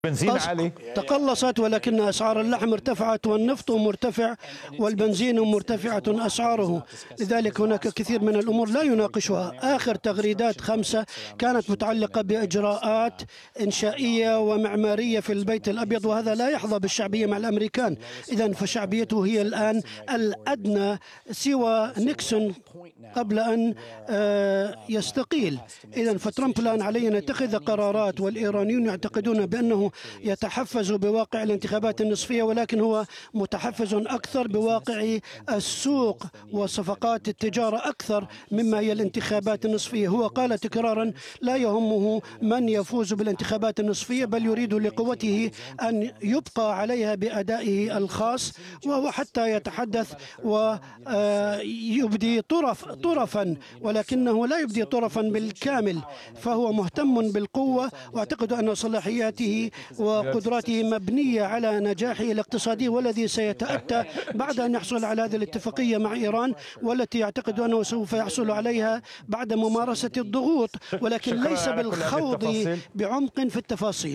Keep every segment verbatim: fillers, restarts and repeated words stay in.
بنزين عالي تقلصت، ولكن أسعار اللحم ارتفعت والنفط مرتفع والبنزين مرتفعة أسعاره. لذلك هناك كثير من الأمور لا يناقشها. آخر تغريدات خمسة كانت متعلقة بإجراءات إنشائية ومعمارية في البيت الأبيض، وهذا لا يحظى بالشعبية مع الأمريكان. إذن فشعبيته هي الآن الأدنى سوى نيكسون قبل أن يستقيل. إذن فترامب الآن عليه أن يتخذ قرارات، والإيرانيون يعتقدون بأنه يتحفز بواقع الانتخابات النصفية، ولكن هو متحفز أكثر بواقع السوق وصفقات التجارة أكثر مما هي الانتخابات النصفية. هو قال تكرارا لا يهمه من يفوز بالانتخابات النصفية، بل يريد لقوته أن يبقى عليها بأدائه الخاص، وهو حتى يتحدث ويبدي طرف طرفا، ولكنه لا يبدي طرفا بالكامل، فهو مهتم بالقوة، واعتقد أن صلاحياته وقدراته مبنية على نجاحه الاقتصادي، والذي سيتأتى بعد أن يحصل على هذه الاتفاقية مع إيران، والتي يعتقد أنه سوف يحصل عليها بعد ممارسة الضغوط، ولكن ليس بالخوض بعمق في التفاصيل.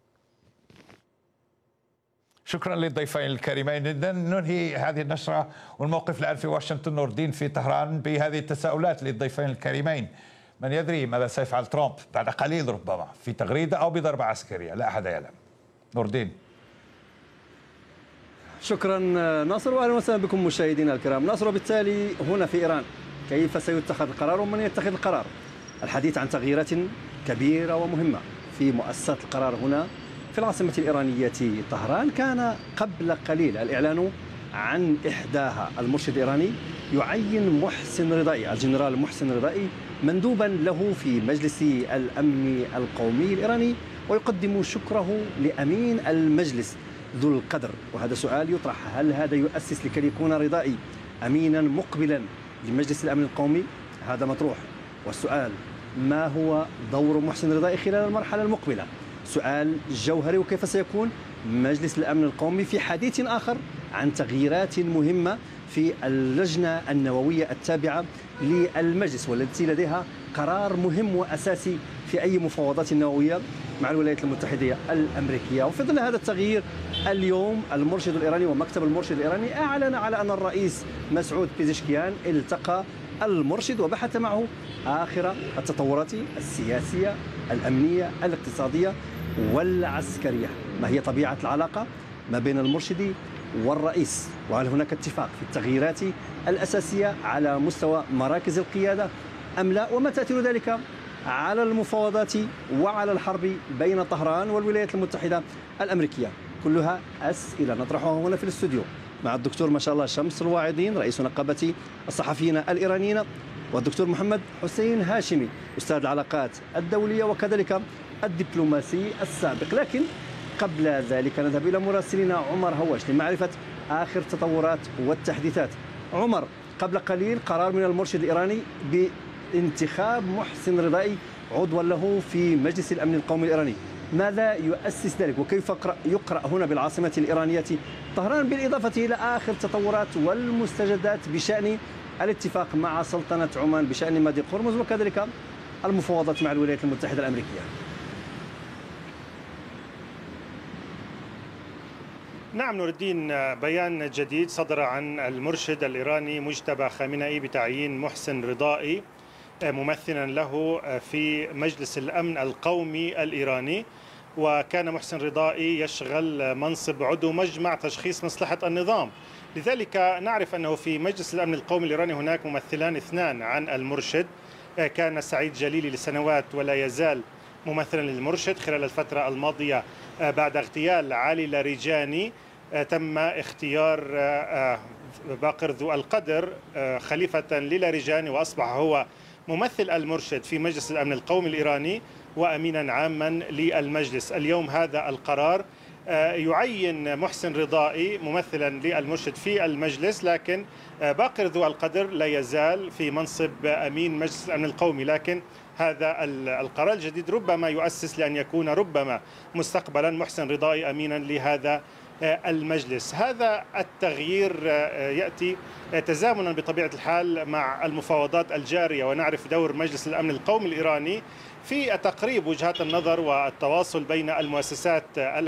شكرا للضيفين الكريمين. ننهي هذه النشرة والموقف الآن في واشنطن. نور الدين في طهران بهذه التساؤلات للضيفين الكريمين. من يدري ماذا سيفعل ترامب بعد قليل، ربما في تغريدة أو بضربة عسكرية، لا أحد يعلم. نور الدين. شكرا ناصر، واهلا وسهلا بكم مشاهدينا الكرام. ناصر، وبالتالي هنا في إيران كيف سيتخذ القرار ومن يتخذ القرار؟ الحديث عن تغييرات كبيرة ومهمة في مؤسسات القرار هنا في العاصمة الإيرانية طهران. كان قبل قليل الإعلان عن إحداها. المرشد الإيراني يعين محسن رضائي، الجنرال محسن رضائي، مندوبا له في مجلس الأمن القومي الإيراني، ويقدم شكره لأمين المجلس ذو القدر. وهذا سؤال يطرح: هل هذا يؤسس لكي يكون رضائي أمينا مقبلا لمجلس الأمن القومي؟ هذا مطروح. والسؤال: ما هو دور محسن رضائي خلال المرحلة المقبلة؟ سؤال جوهري. وكيف سيكون مجلس الأمن القومي في حديث آخر عن تغييرات مهمة في اللجنة النووية التابعة للمجلس، والتي لديها قرار مهم وأساسي في أي مفاوضات نووية مع الولايات المتحدة الأمريكية. وفي ظل هذا التغيير، اليوم المرشد الإيراني ومكتب المرشد الإيراني أعلن على أن الرئيس مسعود بيزشكيان التقى المرشد وبحث معه آخر التطورات السياسية الأمنية الاقتصادية والعسكرية. ما هي طبيعة العلاقة ما بين المرشد والرئيس؟ وهل هناك اتفاق في التغييرات الأساسية على مستوى مراكز القيادة أم لا؟ وما تأثير ذلك على المفاوضات وعلى الحرب بين طهران والولايات المتحدة الأمريكية؟ كلها أسئلة نطرحها هنا في الاستوديو مع الدكتور ما شاء الله شمس الواعظين، رئيس نقابة الصحفيين الإيرانيين، والدكتور محمد حسين هاشمي، أستاذ العلاقات الدولية وكذلك الدبلوماسي السابق. لكن قبل ذلك نذهب إلى مراسلنا عمر هواش لمعرفة آخر التطورات والتحديثات. عمر، قبل قليل قرار من المرشد الإيراني بانتخاب محسن رضائي عضوا له في مجلس الأمن القومي الإيراني. ماذا يؤسس ذلك وكيف يقرأ هنا بالعاصمة الإيرانية طهران، بالإضافة إلى آخر التطورات والمستجدات بشأن الاتفاق مع سلطنة عمان بشأن مضيق هرمز وكذلك المفاوضات مع الولايات المتحدة الأمريكية؟ نعم نور الدين، بيان جديد صدر عن المرشد الإيراني مجتبى خامنئي بتعيين محسن رضائي ممثلا له في مجلس الأمن القومي الإيراني. وكان محسن رضائي يشغل منصب عضو مجمع تشخيص مصلحة النظام، لذلك نعرف أنه في مجلس الأمن القومي الإيراني هناك ممثلان اثنان عن المرشد. كان سعيد جليلي لسنوات ولا يزال ممثلا للمرشد. خلال الفترة الماضية بعد اغتيال علي لاریجانی تم اختيار باقر ذو القدر خليفة للاریجانی، وأصبح هو ممثل المرشد في مجلس الأمن القومي الإيراني وأمينا عاما للمجلس. اليوم هذا القرار يعين محسن رضائي ممثلا للمرشد في المجلس، لكن باقر ذو القدر لا يزال في منصب أمين مجلس الأمن القومي. لكن هذا القرار الجديد ربما يؤسس لأن يكون ربما مستقبلا محسن رضائي أمينا لهذا المجلس. هذا التغيير يأتي تزامنا بطبيعة الحال مع المفاوضات الجارية، ونعرف دور مجلس الأمن القومي الإيراني في تقريب وجهات النظر والتواصل بين المؤسسات